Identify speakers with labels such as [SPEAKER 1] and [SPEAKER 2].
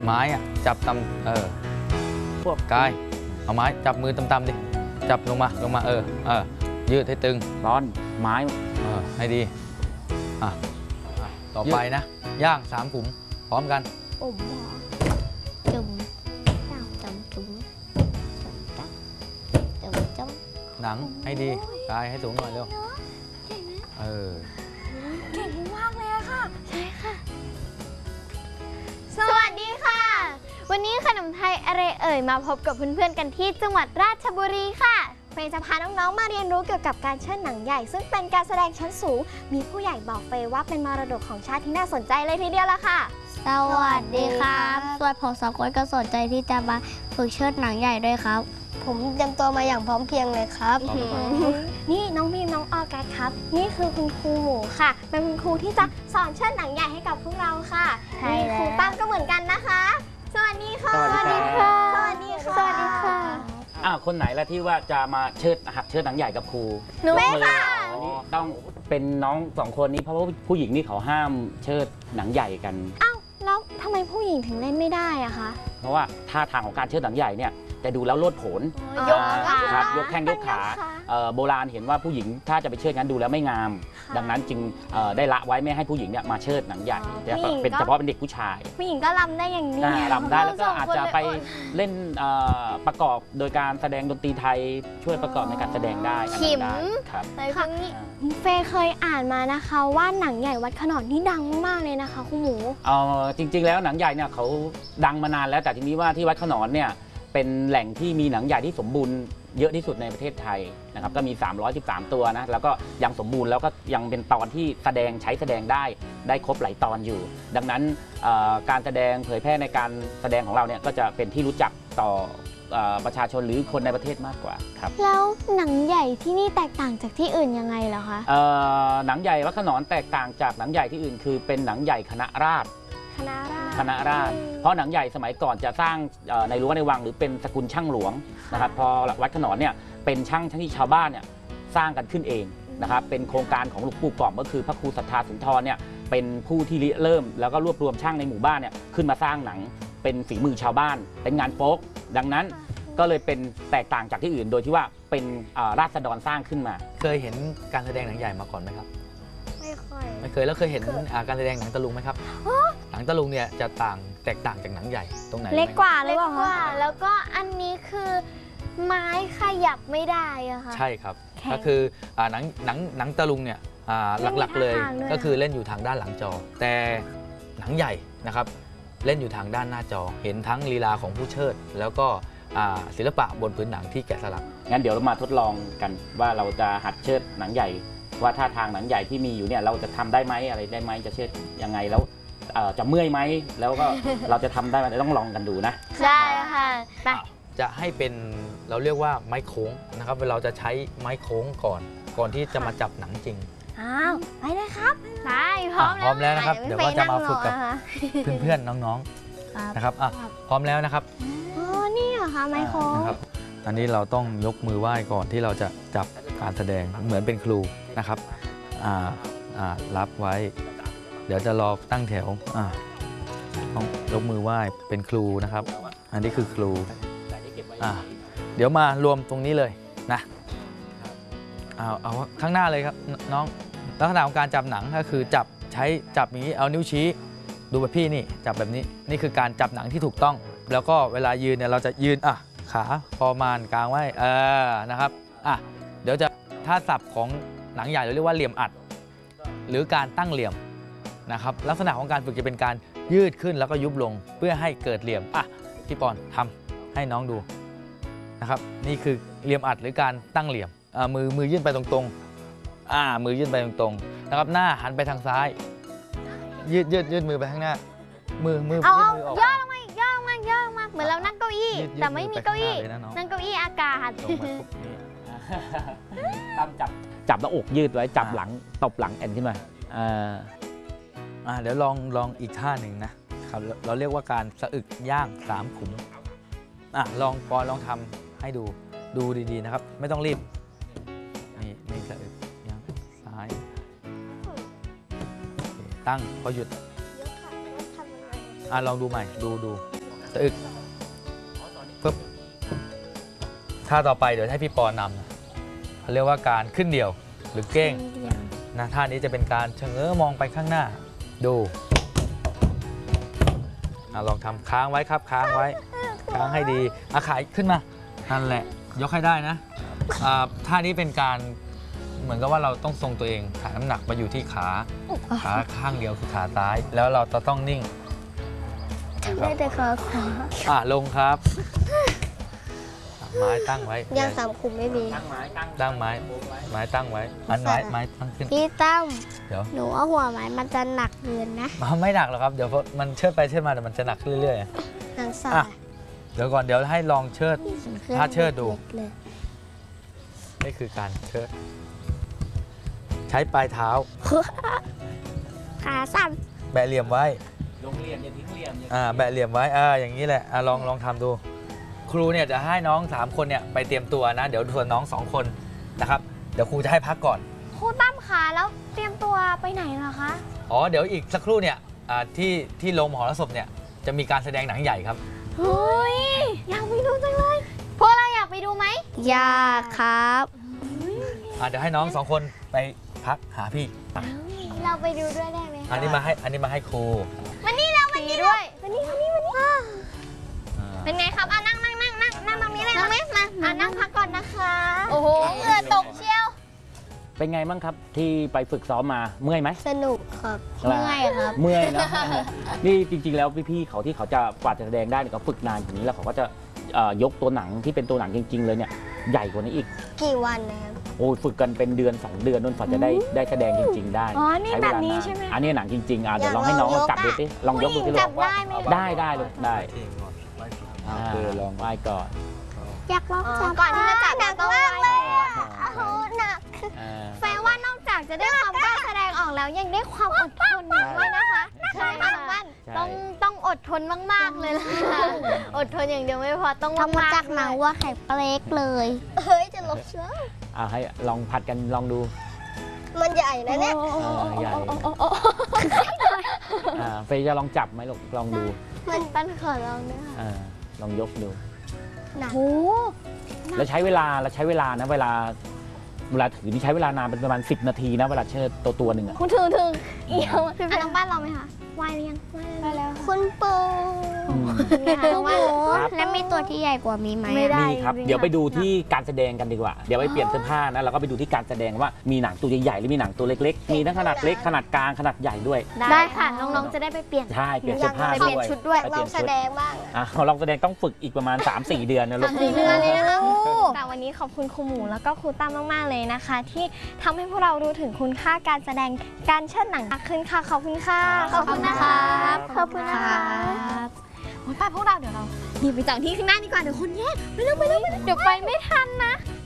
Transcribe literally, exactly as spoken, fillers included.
[SPEAKER 1] ไม้อะจับตำเออพวกกายเอาไม้จับมือตำๆดิจับลงมาลงมาเออเออยืดให้ตึง
[SPEAKER 2] ร้อนไม้
[SPEAKER 1] เออให้ดีอ่ะต่อไปนะย่างสามขุมพร้อมกัน
[SPEAKER 3] อุ๋มหมอจุ่มย่างจุ่มจุ่มจุ่มจุ่มจุ่ม
[SPEAKER 1] หนังให้ดีกายให้สูงหน่อยเร็วเออ
[SPEAKER 3] เก่งมากเลยอะค่ะใช่ค่ะสวัสดีค่ะวันนี้ขนมไทยอะไรเอ่ยมาพบกับเพื่อนๆกันที่จังหวัดราชบุรีค่ะเฟย์จะพาน้องๆมาเรียนรู้เกี่ยวกับการเชิดหนังใหญ่ซึ่งเป็นการแสดงชั้นสูงมีผู้ใหญ่บอกเฟย์ว่าเป็นมรดกของชาติที่น่าสนใจเลยทีเดียวละค่ะ
[SPEAKER 4] สวัสดีครับส่วนผมสองคนก็สนใจที่จะมาฝึกเชิดหนังใหญ่ด้วยครับ
[SPEAKER 3] ผมเตรียมตัวมาอย่างพร้อมเพรียงเลยครับนี่น้องพีมน้องออกัสครับนี่คือคุณครูหมูค่ะเป็นคุณครูที่จะสอนเชิดหนังใหญ่ให้กับพวกเราค่ะนี่ครูตั้มก็เหมือนกันนะคะสวัสดีค่ะ
[SPEAKER 2] สวัสดีค่ะ
[SPEAKER 3] สวัสดีค่ะสวัสดีค่ะ
[SPEAKER 2] อ้าวคนไหนละที่ว่าจะมาเชิดหัดเชิดหนังใหญ่กับครู
[SPEAKER 3] หนูค่ะ
[SPEAKER 2] ต้องเป็นน้องสองคนนี้เพราะว่าผู้หญิงนี่เขาห้ามเชิดหนังใหญ่กัน
[SPEAKER 3] อ้าวแล้วทำไมผู้หญิงถึงเล่นไม่ได้อะคะ
[SPEAKER 2] เพราะว่าท่าทางของการเชิดหนังใหญ่เนี่ยจะดูแล้วโลดโผน
[SPEAKER 3] ยก
[SPEAKER 2] ครับยกแข้งยกขาโบราณเห็นว่าผู้หญิงถ้าจะไปเชิดงั้นดูแล้วไม่งามดังนั้นจึงได้ละไว้ไม่ให้ผู้หญิงเนี่ยมาเชิดหนังใหญ่เป็นเฉพาะเป็นเด็กผู้ชาย
[SPEAKER 3] ผู้หญิงก็รำได้อย่างนี้
[SPEAKER 2] รำได้แล้วก็อาจจะไปเล่นประกอบโดยการแสดงดนตรีไทยช่วยประกอบในการแสดงได้
[SPEAKER 3] ขิม
[SPEAKER 2] ครับ
[SPEAKER 3] เฟย์เคยอ่านมานะคะว่าหนังใหญ่วัดขนอนนี่ดังมากเลยนะคะคุณหมู
[SPEAKER 2] จริงๆแล้วหนังใหญ่เนี่ยเขาดังมานานแล้วแต่ทีนี้ว่าที่วัดขนอนเนี่ยเป็นแหล่งที่มีหนังใหญ่ที่สมบูรณ์เยอะที่สุดในประเทศไทยนะครับก็มีสามร้อยสิบสามตัวนะแล้วก็ยังสมบูรณ์แล้วก็ยังเป็นตอนที่แสดงใช้แสดงได้ได้ครบหลายตอนอยู่ดังนั้นการแสดงเผยแพร่ในการแสดงของเราเนี่ยก็จะเป็นที่รู้จักต่อประชาชนหรือคนในประเทศมากกว่าครับ
[SPEAKER 3] แล้วหนังใหญ่ที่นี่แตกต่างจากที่อื่นยังไงเหรอคะ
[SPEAKER 2] หนังใหญ่วัดขนอนแตกต่างจากหนังใหญ่ที่อื่นคือเป็นหนังใหญ่คณะราษฎร
[SPEAKER 3] คณะราษฎร
[SPEAKER 2] คณะราษฎรเพราะหนังใหญ่สมัยก่อนจะสร้างในรั้วในวังหรือเป็นสกุลช่างหลวงนะครับพอวัดขนอนเนี่ยเป็นช่างที่ชาวบ้านเนี่ยสร้างกันขึ้นเองนะครับเป็นโครงการของหลวงปู่ก่อมก็คือพระครูศรัทธาสุนทรเนี่ยเป็นผู้ที่ริเริ่มแล้วก็รวบรวมช่างในหมู่บ้านเนี่ยขึ้นมาสร้างหนังเป็นฝีมือชาวบ้านเป็นงานโฟล์กดังนั้นก็เลยเป็นแตกต่างจากที่อื่นโดยที่ว่าเป็นราษฎรสร้างขึ้นมา
[SPEAKER 1] เคยเห็นการแสดงหนังใหญ่มาก่อนไหมครับ
[SPEAKER 3] ไม่เคย
[SPEAKER 1] ไม่เคยแล้วเคยเห็นการแสดงหนังตะลุงไหมครับหนังตะลุงเนี่ยจะต่างแตกต่างจากหนังใหญ่ตรงไหน
[SPEAKER 3] เล็กกว่าเล็กกว่าแล้วก็อันนี้คือไม้ขยับไม่ได้อะค่ะ
[SPEAKER 1] ใช่ครับก็คือหนังหนังหนังตะลุงเนี่ยหลักๆเลยก็คือเล่นอยู่ทางด้านหลังจอแต่หนังใหญ่นะครับเล่นอยู่ทางด้านหน้าจอเห็นทั้งลีลาของผู้เชิดแล้วก็ศิลปะบนพื้นหนังที่แกะสลัก
[SPEAKER 2] งั้นเดี๋ยวเรามาทดลองกันว่าเราจะหัดเชิดหนังใหญ่ว่าท่าทางหนังใหญ่ที่มีอยู่เนี่ยเราจะทำได้ไหมอะไรได้ไหมจะเชิดยังไงแล้วจะเมื่อยไหมแล้วก็เราจะทำได้ไหมต้องลองกันดูนะ
[SPEAKER 3] ใช่ค่ะ
[SPEAKER 1] จะให้เป็นเราเรียกว่าไม้โค้งนะครับเราจะใช้ไม้โค้งก่อนก่อนที่จะมาจับหนังจริง
[SPEAKER 3] อ้าวไปเลยครับได้พร้อม
[SPEAKER 1] พร้อมแล้วนะครับเดี๋ยวก็จะมาฝึกกับเพื่อนๆน้องๆนะครับอ่ะพร้อมแล้วนะครับ
[SPEAKER 3] อ๋อนี่เหรอคะไม้โค้ง
[SPEAKER 1] นะครับอันนี้เราต้องยกมือไหว้ก่อนที่เราจะจับการแสดงเหมือนเป็นครูนะครับอ่าอ่ารับไว้เดี๋ยวจะรอตั้งแถวอ่าต้องยกมือไหว้เป็นครูนะครับอันนี้คือครูอ่าเดี๋ยวมารวมตรงนี้เลยนะเอาเอาข้างหน้าเลยครับน้องลักษณะของการจับหนังก็คือจับใช้จับอย่างนี้เอานิ้วชี้ดูแบบพี่นี่จับแบบนี้นี่คือการจับหนังที่ถูกต้องแล้วก็เวลายืนเนี่ยเราจะยืนอ่ะขาประมาณกลางไว้เออนะครับอ่ะเดี๋ยวจะถ้าศัพท์ของหนังใหญ่เราเรียกว่าเหลี่ยมอัดหรือการตั้งเหลี่ยมนะครับลักษณะของการฝึกจะเป็นการยืดขึ้นแล้วก็ยุบลงเพื่อให้เกิดเหลี่ยมอ่ะพี่ปอนทำให้น้องดูนะครับนี่คือเหลี่ยมอัดหรือการตั้งเหลี่ยมอ่ามือมือยื่นไปตรงๆอ่ามือยื่นไปตรงๆนะครับหน้าหันไปทางซ้ายยืดยืดยืดมือไปข้างหน้ามือมือ
[SPEAKER 3] เอาเอาย่อลงมาอีกย่อลงมาย่อลงมาเหมือนเรานั่งเก้าอี้แต่ไม่มีเก้าอี้นั่งเก้าอี้อากาศ
[SPEAKER 2] ตั้มจับจับหน้าอกยืดไว้จับหลังตบหลังแอนขึ้นมาอ่า
[SPEAKER 1] อ่าเดี๋ยวลองลองอีกท่าหนึ่งนะครับเราเรียกว่าการสะอึกย่างสามขุมอ่ะลองปอนลองทำให้ดูดูดีๆนะครับไม่ต้องรีบนี่นี่สะอึกย่างซ้ายตั้งพอหยุดอ่ะลองดูใหม่ดูดูสะอึกปึ๊บท่าต่อไปเดี๋ยวให้พี่ปอนำนะเขาเรียกว่าการขึ้นเดี่ยวหรือเก้งนะท่านี้จะเป็นการชะเง้อมองไปข้างหน้าดูอ่ะลองทำค้างไว้ครับค้างไว้ค้างให้ดีอาขายขึ้นมานั่นแหละยกให้ได้นะอ่าท่านี้เป็นการเหมือนกับว่าเราต้องทรงตัวเองถ่ายน้ำหนักมาอยู่ที่ขาขาข้างเดียวคือขาซ้ายแล้วเราจะต้องนิ่งนะครับ
[SPEAKER 4] ได้แต่ขาขวา
[SPEAKER 1] อ่ะลงครับไม้ตั้งไว้
[SPEAKER 4] ยังสามคุมไม่มี
[SPEAKER 2] ตั้งไม้ตั้ง
[SPEAKER 1] ตั้งไม้ ไม้ตั้งไว้อันไม้ไม้ตั้งขึ้น
[SPEAKER 4] พี่ตั้ม
[SPEAKER 1] เดี๋ยว
[SPEAKER 4] หนูว่าหัวไม้มันจะหนักเกินนะ
[SPEAKER 1] ไม่หนักหรอกครับเดี๋ยวมันเชิดไปเชิดมาเดี๋ยวมันจะหนักขึ้นเรื่อย
[SPEAKER 4] หนังสา
[SPEAKER 1] อ่ะ ๆเดี๋ยวก่อนเดี๋ยวให้ลองเชิด ถ้าเชิดดู
[SPEAKER 4] เลย
[SPEAKER 1] นี่คือการเชิด ใช้ปลายเท้า
[SPEAKER 4] ขาสั่น
[SPEAKER 1] แบะเหลี่ยมไว้
[SPEAKER 2] ลงเหลี่ยมอย่าทิ้งเหลี่ยมอย่า
[SPEAKER 1] อ่าแบะเหลี่ยมไว้อ่าอย่างนี้แหละอ่ะลองลองทำดู ครูเนี่ยจะให้น้องสามคนเนี่ยไปเตรียมตัวนะ เดี๋ยวส่วนน้องสองคนนะครับเดี๋ยวครูจะให้พักก่อน
[SPEAKER 3] ครูตั้มขาแล้วเตรียมตัวไปไหนเหรอคะ
[SPEAKER 1] อ๋อเดี๋ยวอีกสักครู่เนี่ยอ่าที่ที่โรงมหรสพเนี่ยจะมีการแสดงหนังใหญ่ครับ
[SPEAKER 3] เฮ้ยอยากไปดูจังเลยพวกเราอยากไปดูไหม
[SPEAKER 4] ยากครับ
[SPEAKER 1] อ่ะเดี๋ยวให้น้องสองคนไปพักหาพี่อ่ะ
[SPEAKER 3] เราไปดูด้วยได้ไหม
[SPEAKER 1] อันนี้มาให้อันนี้มาให้ครู
[SPEAKER 3] วันนี้เราวันนี้ด้วยวันนี้วันนี้วันนี้
[SPEAKER 1] อ่า
[SPEAKER 3] เป็นไงครับอ่ะนั่งนั่งนั่งนั่งนั่งตรงนี้เลยนั่งไหมมาอ่ะนั่งพักก่อนนะคะโอ้โหเหงื่อตกเชียว
[SPEAKER 2] เป็นไงบ้างครับที่ไปฝึกซ้อมมาเมื่อยไหม
[SPEAKER 4] สนุกครับ
[SPEAKER 2] เมื่
[SPEAKER 4] เมื่อยครับ
[SPEAKER 2] เมื่อยนะ นี่จริงๆแล้วพี่ๆเขาที่เขาจะกว่าจะแสดงได้เนี่ยเขาฝึกนานอย่างนี้แล้วเขาก็จะเอ่อยกตัวหนังที่เป็นตัวหนังจริง ๆ เลยเนี่ยใหญ่กว่านี้อีก
[SPEAKER 4] กี่วันนะครับ
[SPEAKER 2] โอ้ยฝึกกันเป็นเดือนสองเดือนนู่นกว่าจะได้ได้แสดงจริง ๆ ได้
[SPEAKER 3] อ๋อนี่
[SPEAKER 2] ใช้เว
[SPEAKER 3] แบบ
[SPEAKER 2] ลา
[SPEAKER 3] นี้
[SPEAKER 2] นาน
[SPEAKER 3] ใช่ไหม
[SPEAKER 2] อันนี้หนังจริงๆอ่ะเดี๋ยวลองให้น้องลองจับดูสิลองยกดูสิลู
[SPEAKER 3] จั
[SPEAKER 2] ก
[SPEAKER 3] บได้ไหม
[SPEAKER 2] ได้ได้ลูกได้
[SPEAKER 1] เองก่อนไว้ก่อน
[SPEAKER 2] อ่าเออลองไหว้ก่อน
[SPEAKER 4] อยากลอง
[SPEAKER 3] อ๋อ
[SPEAKER 4] จับ
[SPEAKER 3] ก่อนที่จะจับเราต้องไหว้ก่อน
[SPEAKER 2] อ่า
[SPEAKER 3] โอ้โหหนัก
[SPEAKER 2] อ่า
[SPEAKER 3] แปลว่านอกจากจะได้ความกล้าแสดงออกแล้วยังได้ความอดทนด้วยนะคะใช่ค่ะต้องต้องอดทนมาก ๆ เลยล่ะอดทนอย่างเดียวไม่พอต้อง
[SPEAKER 4] ทำมาจากหนังวัวไข่เปลกเลย เฮ้ย จะลบเชื้อ
[SPEAKER 2] อ่าให้ลองผัดกันลองดู
[SPEAKER 4] มันใหญ่นะเนี่ย
[SPEAKER 2] อ่าใหญ่อ่าเฟยจะลองจับไหมลูกลองดู
[SPEAKER 3] มันปั้นขอลองด้วยค่ะ
[SPEAKER 2] อ่าลองยกดู
[SPEAKER 3] โอ้โห
[SPEAKER 2] แล้วใช้เวลาแล้วใช้เวลานะเวลาเวลาถือนี่ใช้เวลานานเป็นประมาณสิบนาทีนะเวลาเชิดตัวตัวหนึ่งอะ
[SPEAKER 3] คุณถึงถึงเอียวอ่ะน้องบ้านเราไหมคะไหวหรือยังไหวแล้ว
[SPEAKER 4] คุณปู
[SPEAKER 2] อืม
[SPEAKER 3] คุณปู
[SPEAKER 2] ครับ
[SPEAKER 4] แล้วมีตัวที่ใหญ่กว่ามีไหม
[SPEAKER 3] ไม่ได้
[SPEAKER 2] มีครับ
[SPEAKER 3] จริงๆ
[SPEAKER 2] เดี๋ยวไปดูที่การแสดงกันดีกว่า เดี๋ยวไปเปลี่ยนเสื้อผ้านะแล้วก็ไปดูที่การแสดงว่ามีหนังตัวใหญ่ๆหรือมีหนังตัวเล็กๆ มีทั้งขนาดเล็กขนาดกลางขนาดใหญ่ด้วย
[SPEAKER 3] ได้ค่ะ น้องๆ จะได้ไปเปลี่ยน
[SPEAKER 2] ใช่เปลี่ยนเสื้อผ้า
[SPEAKER 3] ไป
[SPEAKER 2] ด้
[SPEAKER 3] เปลี่ยน
[SPEAKER 2] วย
[SPEAKER 3] ชุดด้วย
[SPEAKER 2] ไปเปลี่ยนชุด
[SPEAKER 4] บ้าง
[SPEAKER 2] อ่ะลองแสดงต้องฝึกอีกประมาณ สามสี่ เดือนนะลูก
[SPEAKER 3] สี่เดือนเลยนะคะแต่วันนี้ขอบคุณครูหมูแล้วก็ครูตั้มมาก ๆ เลยนะคะ ที่ทำให้พวกเรารู้ถึงคุณค่าการแสดงการเชิดหนังมากขึ้นค่ะ ขอบคุณค่ะ
[SPEAKER 2] ขอบคุณนะครับ
[SPEAKER 3] ขอบคุณนะคะโอ้ยไปพวกเราเดี๋ยวเราหนีไปจากที่ข้างหน้าดีกว่าเดี๋ยวคนแย่งไปเร็วไปเร็วไปเร็วเดี๋ยวไปไม่ทันนะ